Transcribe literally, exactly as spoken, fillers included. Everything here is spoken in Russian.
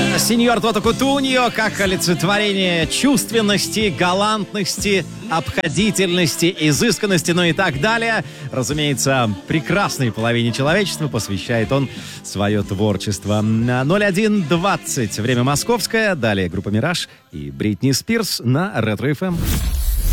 Сеньор Тото Кутуньо как олицетворение чувственности, галантности, обходительности, изысканности, ну и так далее. Разумеется, прекрасной половине человечества посвящает он свое творчество. ноль один двадцать. Время московское. Далее группа «Мираж» и Бритни Спирс на Ретро эф эм.